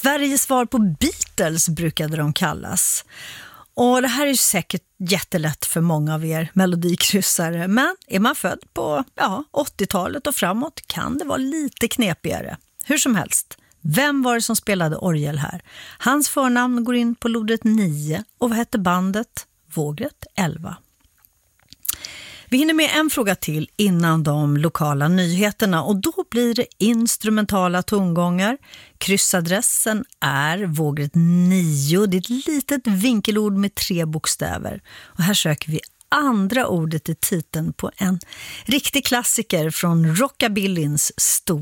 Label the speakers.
Speaker 1: Sveriges svar på Beatles brukade de kallas. Och det här är säkert jättelätt för många av er melodikryssare, men är man född på 80-talet och framåt kan det vara lite knepigare. Hur som helst, vem var det som spelade orgel här? Hans förnamn går in på lodret 9 och vad hette bandet? Vågrätt 11. Vi hinner med en fråga till innan de lokala nyheterna och då blir det instrumentala tongångar. Kryssadressen är Vågrätt 9. Det är ett litet vinkelord med 3 bokstäver. Och här söker vi andra ordet i titeln på en riktig klassiker från rockabillins stora.